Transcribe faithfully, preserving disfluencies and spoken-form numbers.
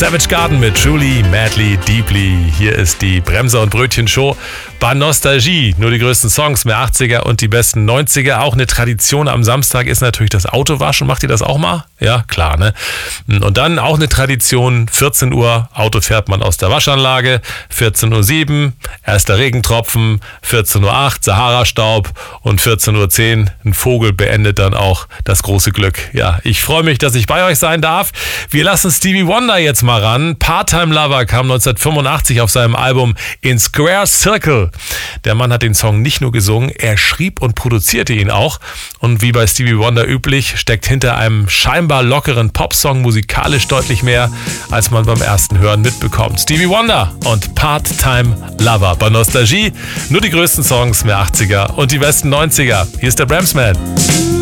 Savage Garden mit Truly, Madly, Deeply. Hier ist die Bremser- und Brötchen-Show bei Nostalgie. Nur die größten Songs, mehr achtziger und die besten neunziger. Auch eine Tradition am Samstag ist natürlich das Autowaschen. Macht ihr das auch mal? Ja, klar, ne? Und dann auch eine Tradition, vierzehn Uhr, Auto fährt man aus der Waschanlage, vierzehn Uhr sieben, erster Regentropfen, vierzehn Uhr acht, Sahara-Staub und vierzehn Uhr zehn, ein Vogel beendet dann auch das große Glück. Ja, ich freue mich, dass ich bei euch sein darf. Wir lassen Stevie Wonder jetzt mal ran. Part-Time Lover kam neunzehnhundertfünfundachtzig auf seinem Album In Square Circle. Der Mann hat den Song nicht nur gesungen, er schrieb und produzierte ihn auch. Und wie bei Stevie Wonder üblich, steckt hinter einem scheinbar lockeren Popsong musikalisch deutlich mehr, als man beim ersten Hören mitbekommt. Stevie Wonder und Part-Time Lover bei Nostalgie. Nur die größten Songs, mehr achtziger und die besten neunziger. Hier ist der Bramsman.